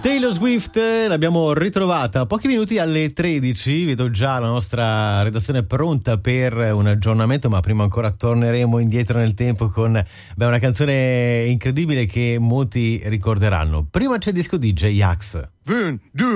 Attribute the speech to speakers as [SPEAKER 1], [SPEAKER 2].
[SPEAKER 1] Taylor Swift l'abbiamo ritrovata a pochi minuti alle 13, vedo già la nostra redazione pronta per un aggiornamento, ma prima ancora torneremo indietro nel tempo con una canzone incredibile che molti ricorderanno. Prima c'è il disco di J-Ax.
[SPEAKER 2] 1, 2